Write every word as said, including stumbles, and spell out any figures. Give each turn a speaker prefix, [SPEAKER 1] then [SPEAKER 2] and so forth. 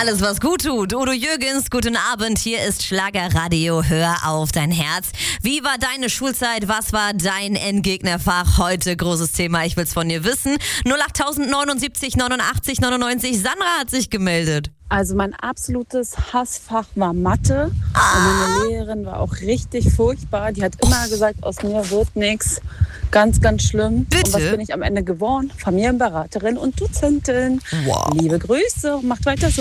[SPEAKER 1] Alles, was gut tut. Udo Jürgens, guten Abend. Hier ist Schlagerradio. Hör auf dein Herz. Wie war deine Schulzeit? Was war dein Endgegnerfach? Heute großes Thema. Ich will's von dir wissen. null acht neunundsiebzig neunundachtzig neunundneunzig. Sandra hat sich gemeldet.
[SPEAKER 2] Also mein absolutes Hassfach war Mathe. Ah. Und meine Lehrerin war auch richtig furchtbar. Die hat immer gesagt, aus mir wird nichts. Ganz, ganz schlimm.
[SPEAKER 1] Bitte?
[SPEAKER 2] Und was bin ich am Ende geworden? Familienberaterin und Dozentin.
[SPEAKER 1] Wow.
[SPEAKER 2] Liebe Grüße, macht weiter so.